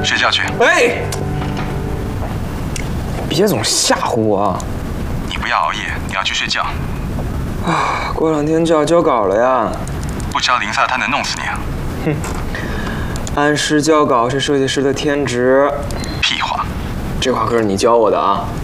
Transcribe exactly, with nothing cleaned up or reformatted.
睡觉去。 哎，别总吓唬我。 你不要熬夜，你要去睡觉。 啊，过两天就要交稿了呀。 不交林萨，他能弄死你啊！ 哼，按时交稿是设计师的天职。 屁话， 这话可是你教我的啊。